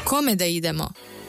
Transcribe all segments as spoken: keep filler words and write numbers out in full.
Kome da idemo?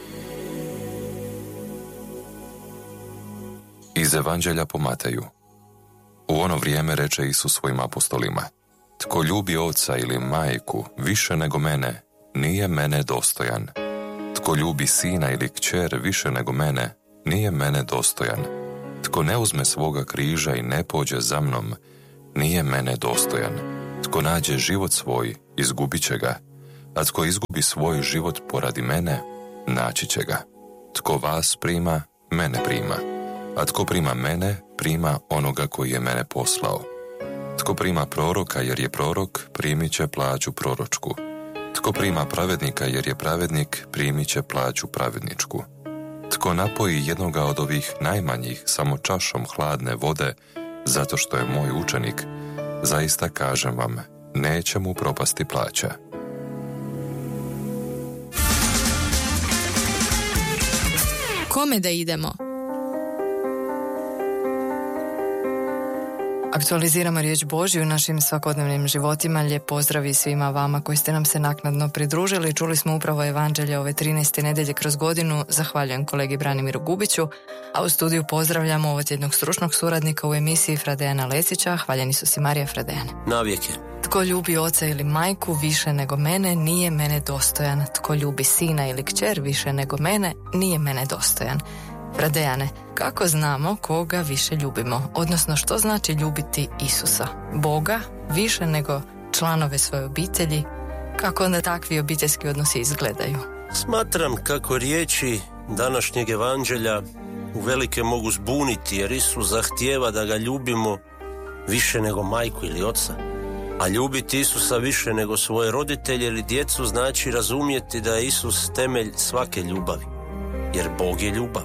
Iz Evanđelja po Mateju. U ono vrijeme reče Isus svojim apostolima: Tko ljubi oca ili majku više nego mene, nije mene dostojan. Tko ljubi sina ili kćer više nego mene, nije mene dostojan. Tko ne uzme svoga križa i ne pođe za mnom, nije mene dostojan. Tko nađe život svoj, izgubit će ga, a tko izgubi svoj život poradi mene, naći će ga. Tko vas prima, mene prima, a tko prima mene, prima onoga koji je mene poslao. Tko prima proroka jer je prorok, primit će plaću proročku. Tko prima pravednika jer je pravednik, primit će plaću pravedničku. Tko napoji jednoga od ovih najmanjih samo čašom hladne vode, zato što je moj učenik, zaista kažem vam, neće mu propasti plaća. Kome da idemo? Aktualiziramo riječ Božju u našim svakodnevnim životima. Lijep pozdrav i svima vama koji ste nam se naknadno pridružili. Čuli smo upravo evanđelje ove trinaeste nedjelje kroz godinu. Zahvaljujem kolegi Branimiru Gubiću, a u studiju pozdravljamo ovotjednog stručnog suradnika u emisiji Fradejana Lesića. Hvaljen Isus i Marija. Fradejane. Navijek je. Tko ljubi oca ili majku više nego mene, nije mene dostojan. Tko ljubi sina ili kćer više nego mene, nije mene dostojan. Fradejane, kako znamo koga više ljubimo, odnosno što znači ljubiti Isusa, Boga, više nego članove svoje obitelji? Kako onda takvi obiteljski odnosi izgledaju? Smatram kako riječi današnjeg evanđelja uvelike mogu zbuniti, jer Isus zahtijeva da ga ljubimo više nego majku ili oca. A ljubiti Isusa više nego svoje roditelje ili djecu znači razumjeti da je Isus temelj svake ljubavi, jer Bog je ljubav.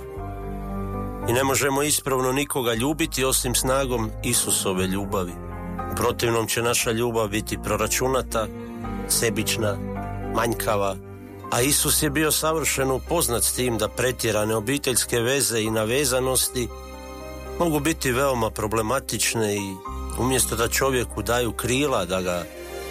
I ne možemo ispravno nikoga ljubiti osim snagom Isusove ljubavi. U protivnom će naša ljubav biti proračunata, sebična, manjkava, a Isus je bio savršeno upoznat s tim da pretjerane obiteljske veze i navezanosti mogu biti veoma problematične i umjesto da čovjeku daju krila, da ga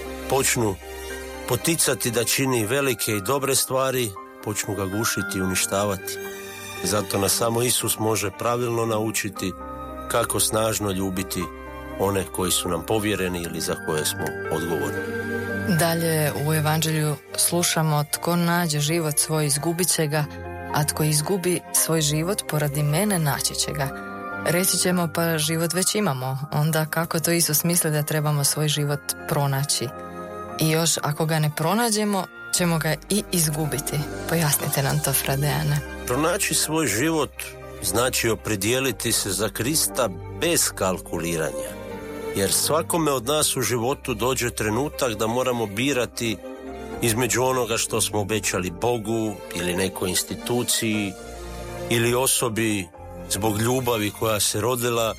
počnu poticati da čini velike i dobre stvari, počnu ga gušiti i uništavati. Zato nas samo Isus može pravilno naučiti kako snažno ljubiti one koji su nam povjereni ili za koje smo odgovorni. Dalje u evanđelju slušamo: tko nađe život svoj, izgubit će ga, a tko izgubi svoj život poradi mene, naći će ga. Reći ćemo, pa život već imamo, onda kako to Isus misli da trebamo svoj život pronaći? I još ako ga ne pronađemo, ćemo ga i izgubiti. Pojasnite nam to, Fradejane. Pronaći svoj život znači opredijeliti se za Krista bez kalkuliranja. Jer svakome od nas u životu dođe trenutak da moramo birati između onoga što smo obećali Bogu ili nekoj instituciji ili osobi zbog ljubavi koja se rodila.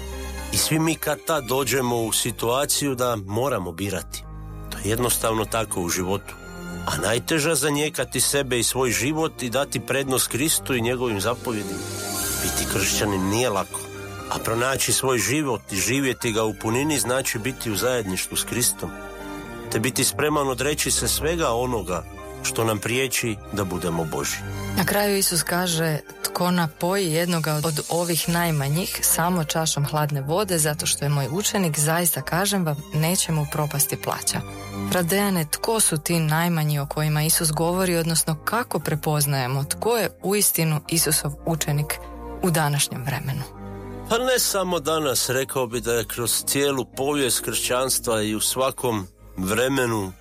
I svi mi kad tad dođemo u situaciju da moramo birati. To je jednostavno tako u životu. A najteža zanijekati sebe i svoj život i dati prednost Kristu i njegovim zapovjedima. Biti kršćanin nije lako, a pronaći svoj život i živjeti ga u punini znači biti u zajedništvu s Kristom, te biti spreman odreći se svega onoga što nam priječi da budemo Božji. Na kraju Isus kaže: tko napoji jednoga od ovih najmanjih samo čašom hladne vode, zato što je moj učenik, zaista kažem vam, neće mu propasti plaća. Fradejane, tko su ti najmanji o kojima Isus govori, odnosno kako prepoznajemo tko je uistinu Isusov učenik u današnjem vremenu? Pa ne samo danas, rekao bi da je kroz cijelu povijest kršćanstva i u svakom vremenu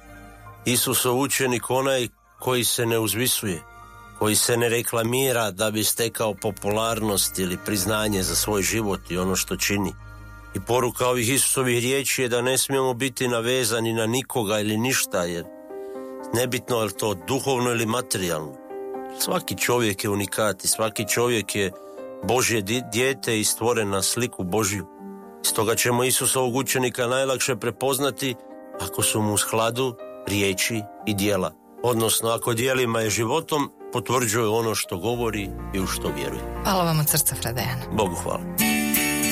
Isusov učenik onaj koji se ne uzvisuje, koji se ne reklamira da bi stekao popularnost ili priznanje za svoj život i ono što čini. I poruka ovih Isusovih riječi je da ne smijemo biti navezani na nikoga ili ništa, jer nebitno je li to duhovno ili materijalno. Svaki čovjek je unikat i svaki čovjek je Božje dijete i stvoren na sliku Božju. Stoga ćemo Isusovog učenika najlakše prepoznati ako su mu u skladu riječi i djela. Odnosno, ako djelima i životom potvrđuje ono što govori i u što vjeruje. Hvala vam od srca, Fradejane. Bogu hvala.